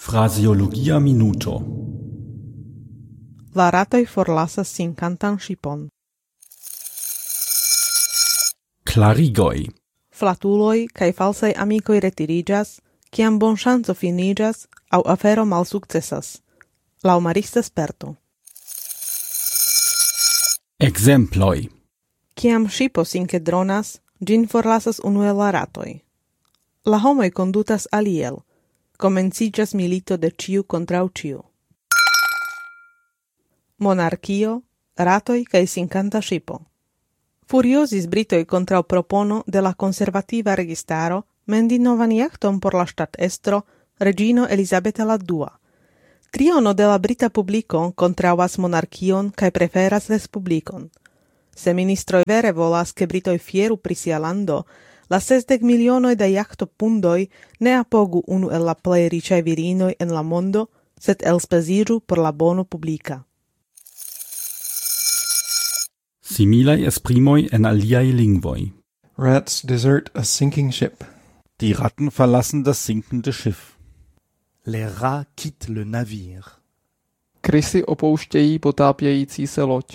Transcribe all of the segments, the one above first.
Fraseologia minuto. La ratoj forlasas sinkantan ŝipon. Klarigoj. Flatuloj kaj falsaj amikoj retiriĝas, kiam bonŝanco finiĝas aŭ afero malsukcesas. Laŭ marista sperto. Ekzemploj. Kiam ŝipo sinkedronas, ĝin forlasas unue la ratoj. La homoj kondutas aliel. Komenciĝas milito de ĉiu kontraŭ ĉiu. Monarkio, ratoj kaj sinkanta ŝipo. Furiozis Britoj kontraŭ propono de la konservativa registaro mendi novan jachton por la ŝtatestro reĝino Elizabeta la II. Triono de la brita publiko kontraŭas monarkion kaj preferas respublikon. Se ministroj vere volas, ke Britoj fieru pri sia lando, la 60 milionoj da jachtopundoj ne apogu unu el la plej riĉaj virinoj en la mondo, sed elspeziĝu por la bono publika. Similaj esprimoj en aliaj lingvoj. Rats desert a sinking ship. Die Ratten verlassen das sinkende Schiff. Les rats quittent le navire. Krysy opouštějí potápějící se loď.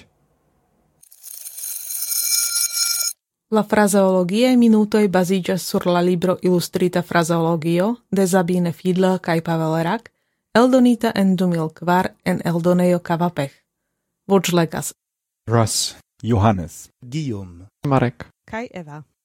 La frazeologiae minutoj baziĝas sur la libro Ilustrita frazeologio de Sabine Fiedler kaj Pavel Rak, eldonita en 2004 en eldonejo Kavapech. Voĉlegas Russ, Johannes. Guillaume. Marek. kaj Eva.